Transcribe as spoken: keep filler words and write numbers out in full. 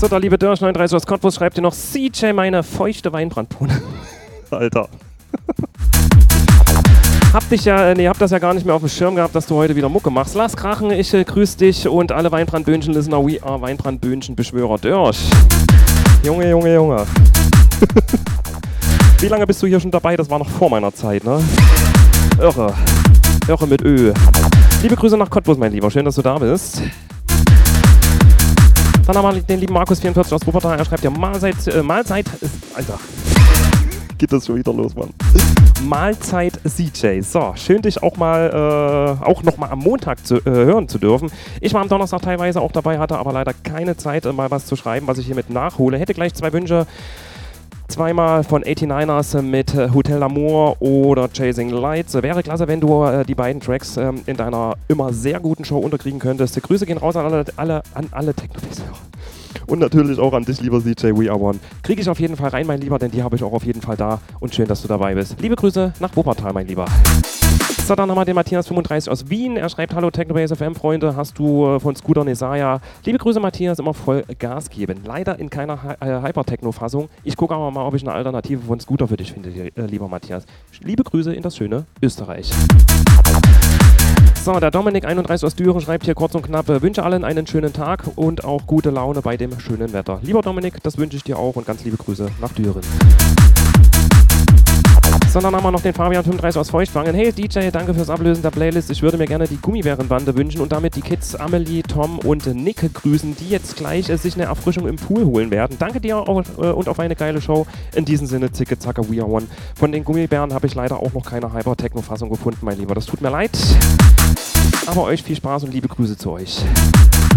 So, der liebe Dörsch neununddreißig aus Cottbus schreibt dir noch C J, meine feuchte Weinbrandbohne. Alter. Hab dich ja, nee, hab das ja gar nicht mehr auf dem Schirm gehabt, dass du heute wieder Mucke machst. Lass krachen, ich äh, grüß dich und alle Weinbrandböhnchen-Listener, we are Weinbrandböhnchen-Beschwörer Dörsch. Junge, Junge, Junge. Wie lange bist du hier schon dabei? Das war noch vor meiner Zeit, ne? Irre. Irre mit Ö. Liebe Grüße nach Cottbus, mein Lieber. Schön, dass du da bist. Dann haben wir den lieben Markus vierundvierzig aus Wuppertal. Er schreibt ja Mahlzeit, äh, Mahlzeit, ist, Alter. Geht das schon wieder los, Mann. Mahlzeit C J. So, schön dich auch mal, äh, auch noch mal am Montag zu, äh, hören zu dürfen. Ich war am Donnerstag teilweise auch dabei, hatte aber leider keine Zeit, äh, mal was zu schreiben, was ich hiermit nachhole. Hätte gleich zwei Wünsche. Zweimal von neunundachtzigers mit äh, Hotel Amour oder Chasing Lights. Wäre klasse, wenn du äh, die beiden Tracks ähm, in deiner immer sehr guten Show unterkriegen könntest. Grüße gehen raus an alle, alle, an alle Techno-Fans. Und natürlich auch an dich, lieber C J, We Are One. Kriege ich auf jeden Fall rein, mein Lieber, denn die habe ich auch auf jeden Fall da. Und schön, dass du dabei bist. Liebe Grüße nach Wuppertal, mein Lieber. So, dann haben wir den Matthias fünfunddreißig aus Wien. Er schreibt, hallo Technobase F M, Freunde, hast du äh, von Scooter Nesaya. Liebe Grüße, Matthias, immer voll Gas geben. Leider in keiner Hi äh, Hyper-Techno-Fassung. Ich gucke aber mal, ob ich eine Alternative von Scooter für dich finde, äh, lieber Matthias. Liebe Grüße in das schöne Österreich. So, der Dominik einunddreißig aus Düren schreibt hier kurz und knapp, äh, wünsche allen einen schönen Tag und auch gute Laune bei dem schönen Wetter. Lieber Dominik, das wünsche ich dir auch und ganz liebe Grüße nach Düren. So, dann haben wir noch den Fabian fünfunddreißig aus Feuchtwangen. Hey D J, danke fürs Ablösen der Playlist. Ich würde mir gerne die Gummibärenbande wünschen und damit die Kids Amelie, Tom und Nick grüßen, die jetzt gleich äh, sich eine Erfrischung im Pool holen werden. Danke dir auch, äh, und auf eine geile Show. In diesem Sinne, Zicke, Zacke, We Are One. Von den Gummibären habe ich leider auch noch keine Hyper-Techno-Fassung gefunden, mein Lieber. Das tut mir leid. Aber euch viel Spaß und liebe Grüße zu euch.